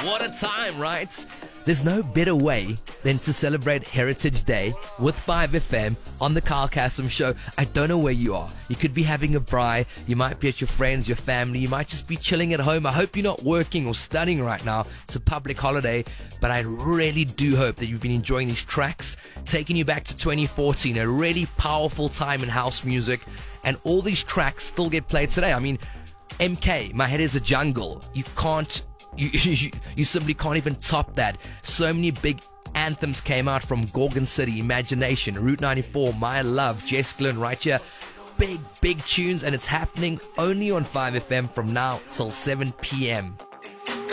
What a time, right? There's no better way than to celebrate Heritage Day with 5FM on the Carl Cassim Show. I don't know where you are. You could be having a braai. You might be at your friends, your family. You might just be chilling at home. I hope you're not working or studying right now. It's a public holiday. But I really do hope that you've been enjoying these tracks, taking you back to 2014, a really powerful time in house music. And all these tracks still get played today. I mean, MK, My Head is a Jungle. You simply can't even top that. So many big anthems came out from Gorgon City, Imagination, Route 94, My Love, Jess Glynn right here. Big tunes, and it's happening only on 5FM from now till 7 p.m.